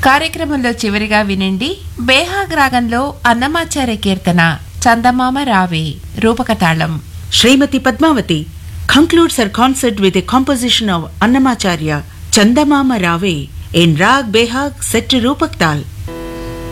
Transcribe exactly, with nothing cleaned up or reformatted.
కార్యక్రమంలో చివరిగా వినండి బేహాగ్ రాగంలో అన్నమాచార్య కీర్తన చందమామ రావే రూపకతాళం. Srimati Padmavati concludes her concert with a composition of Annamacharya, Chandamama Rave, in Rag Behag set to Rupak Tal.